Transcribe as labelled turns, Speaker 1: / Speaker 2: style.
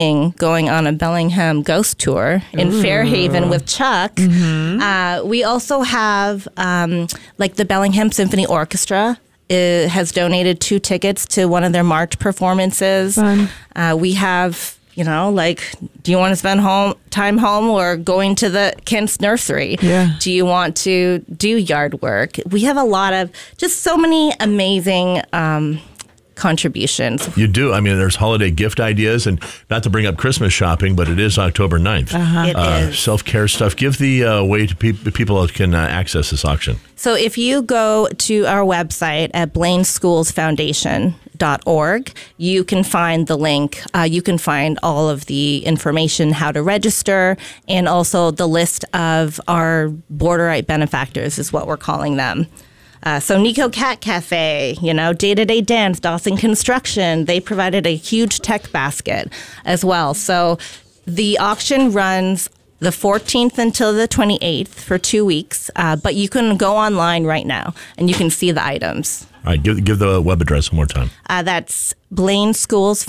Speaker 1: going on a Bellingham ghost tour in Fairhaven with Chuck. We also have like the Bellingham Symphony Orchestra has donated 2 tickets to one of their March performances. We have, you know, like, do you want to spend time home or going to the Kent's Nursery?
Speaker 2: Yeah.
Speaker 1: Do you want to do yard work? We have a lot of just so many amazing contributions.
Speaker 3: You do. I mean, there's holiday gift ideas, and not to bring up Christmas shopping, but it is October 9th.
Speaker 1: It is.
Speaker 3: Self-care stuff. Give the way to people that can access this auction.
Speaker 1: So if you go to our website at blaneschoolsfoundation.org, you can find the link. You can find all of the information, how to register, and also the list of our Borderite benefactors is what we're calling them. So Nico Cat Cafe, you know, Day-to-Day Dance, Dawson Construction, they provided a huge tech basket as well. So the auction runs the 14th until the 28th for 2 weeks, but you can go online right now and you can see the items.
Speaker 3: All right, give the web address one more time.
Speaker 1: That's Blaine Schools